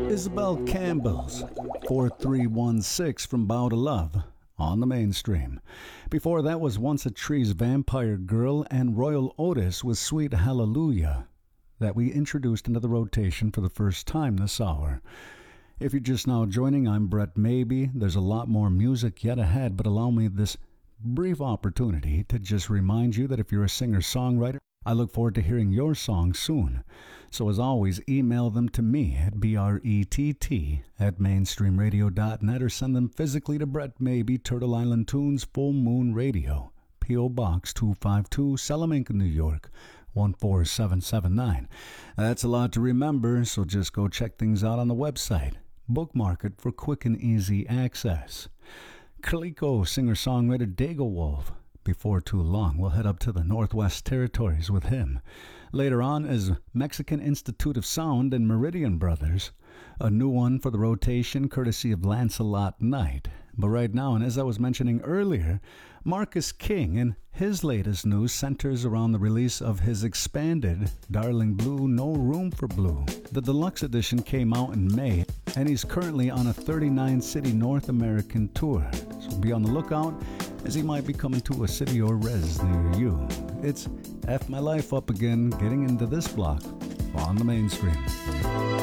Isabel Campbell's 4316 from Bow to Love on the mainstream. Before that was Once a Tree's Vampire Girl and Royal Otis with Sweet Hallelujah that we introduced into the rotation for the first time this hour. If you're just now joining, I'm Brett Maybe. There's a lot more music yet ahead, but allow me this brief opportunity to just remind you that if you're a singer-songwriter, I look forward to hearing your songs soon. So as always, email them to me at brett@mainstreamradio.net or send them physically to Brett Maybe, Turtle Island Tunes, Full Moon Radio, P.O. Box 252, Salamanca, New York, 14779. That's a lot to remember, so just go check things out on the website. Bookmark it for quick and easy access. Kaliko singer-songwriter Dago Wolf. Before too long, we'll head up to the Northwest Territories with him. Later on is Mexican Institute of Sound and Meridian Brothers, a new one for the rotation courtesy of Lancelot Knight. But right now, and as I was mentioning earlier, Marcus King and his latest news centers around the release of his expanded Darling Blue, No Room for Blue. The deluxe edition came out in May, and he's currently on a 39-city North American tour. So be on the lookout, as he might be coming to a city or res near you. It's F My Life Up again, getting into this block on the mainstream.